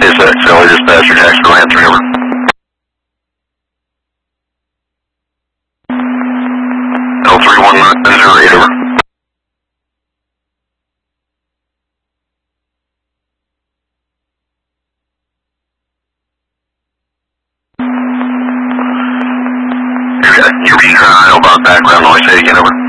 Philly dispatcher, Jacksonville Land 3, over. L31908, over. You're being heard, I know about background noise, say again, over.